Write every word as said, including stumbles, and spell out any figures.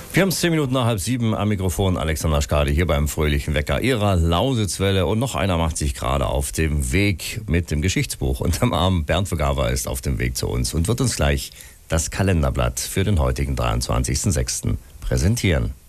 Wir haben es zehn Minuten nach halb sieben am Mikrofon. Alexander Skadi hier beim fröhlichen Wecker Ihrer Lausitzwelle. Und noch einer macht sich gerade auf dem Weg mit dem Geschichtsbuch unterm Arm. Bernd Vergaver ist auf dem Weg zu uns und wird uns gleich das Kalenderblatt für den heutigen dreiundzwanzigsten sechsten präsentieren.